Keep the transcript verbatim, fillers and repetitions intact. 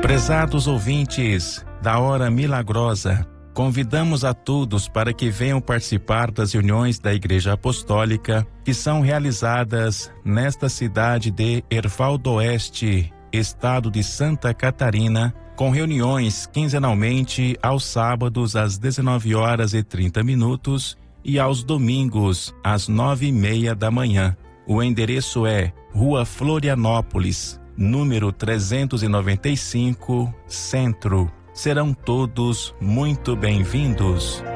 Prezados ouvintes da Hora Milagrosa, convidamos a todos para que venham participar das reuniões da Igreja Apostólica que são realizadas nesta cidade de Erval do Oeste, estado de Santa Catarina, com reuniões quinzenalmente aos sábados às dezenove horas e trinta minutos e aos domingos às nove e meia da manhã. O endereço é Rua Florianópolis, número trezentos e noventa e cinco, Centro. Serão todos muito bem-vindos.